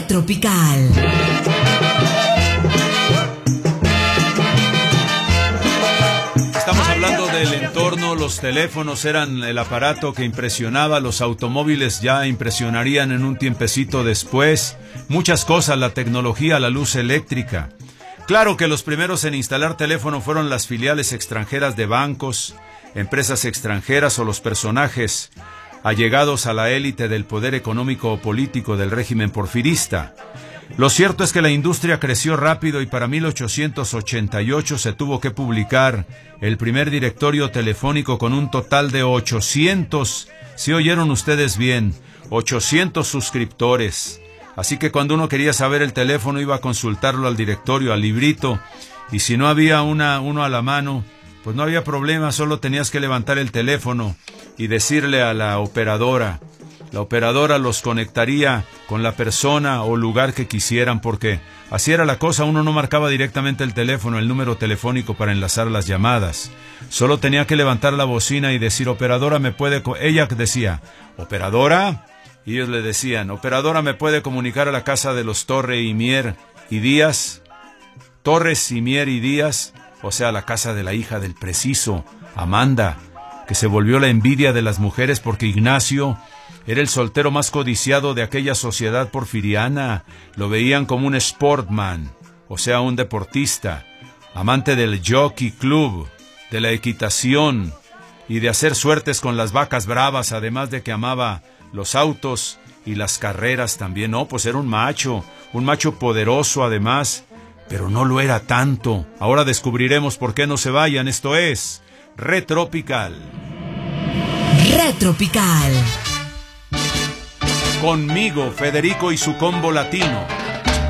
Tropical. Estamos hablando del entorno, los teléfonos eran el aparato que impresionaba, los automóviles ya impresionarían en un tiempecito después, muchas cosas, la tecnología, la luz eléctrica. Claro que los primeros en instalar teléfono fueron las filiales extranjeras de bancos, empresas extranjeras o los personajes allegados a la élite del poder económico o político del régimen porfirista. Lo cierto es que la industria creció rápido y para 1888 se tuvo que publicar el primer directorio telefónico con un total de 800, ¿sí oyeron ustedes bien? 800 suscriptores. Así que cuando uno quería saber el teléfono iba a consultarlo al directorio, al librito, y si no había uno a la mano, pues no había problema, solo tenías que levantar el teléfono y decirle a la operadora. La operadora los conectaría con la persona o lugar que quisieran, porque así era la cosa. Uno no marcaba directamente el teléfono, el número telefónico para enlazar las llamadas. Solo tenía que levantar la bocina y decir, operadora, ¿me puede...? Ella decía, ¿operadora? Y ellos le decían, operadora, ¿me puede comunicar a la casa de los Torres y Mier y Díaz? Torres y Mier y Díaz, o sea, la casa de la hija del preciso, Amanda, que se volvió la envidia de las mujeres porque Ignacio era el soltero más codiciado de aquella sociedad porfiriana. Lo veían como un sportman, o sea, un deportista, amante del jockey club, de la equitación y de hacer suertes con las vacas bravas, además de que amaba los autos y las carreras también. No, pues era un macho poderoso además, pero no lo era tanto. Ahora descubriremos por qué. No se vayan, esto es Retropical. Retropical. Conmigo, Federico y su combo latino.